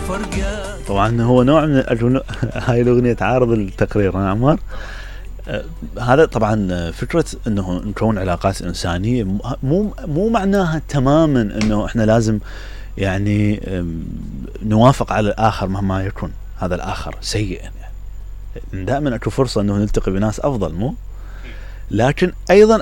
طبعا هو نوع من هاي الأغنية تعارض التقرير أنا عمر. هذا طبعا فكرة انه نكون علاقات انسانية مو معناها تماما انه احنا لازم يعني نوافق على الاخر مهما يكون هذا الاخر سيء، يعني دائما اكو فرصة انه نلتقي بناس افضل، مو لكن ايضا